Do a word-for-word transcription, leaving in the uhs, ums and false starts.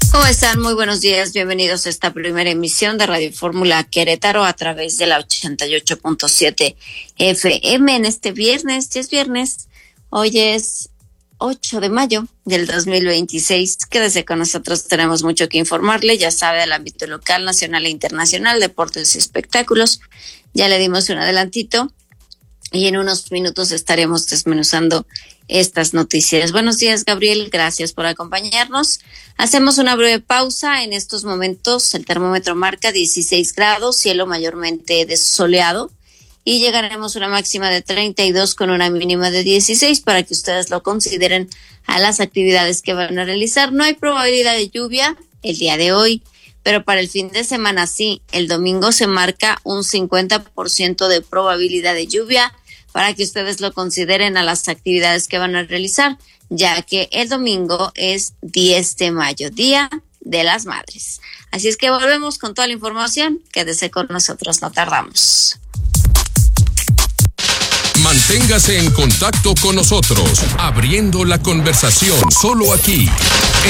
¿Cómo están? Muy buenos días. Bienvenidos a esta primera emisión de Radio Fórmula Querétaro a través de la ochenta y ocho punto siete F M en este viernes. Ya es viernes. Hoy es ocho de mayo del dos mil veintiséis. Quédese con nosotros. Tenemos mucho que informarle. Ya sabe, del ámbito local, nacional e internacional, deportes y espectáculos. Ya le dimos un adelantito y en unos minutos estaremos desmenuzando estas noticias. Buenos días, Gabriel. Gracias por acompañarnos. Hacemos una breve pausa. En estos momentos el termómetro marca dieciséis grados, cielo mayormente soleado, y llegaremos a una máxima de treinta y dos con una mínima de dieciséis para que ustedes lo consideren a las actividades que van a realizar. No hay probabilidad de lluvia el día de hoy, pero para el fin de semana sí. El domingo se marca un cincuenta por ciento de probabilidad de lluvia para que ustedes lo consideren a las actividades que van a realizar, ya que el domingo es diez de mayo, Día de las Madres. Así es que volvemos con toda la información. Quédese con nosotros, no tardamos. Manténgase en contacto con nosotros, abriendo la conversación, solo aquí,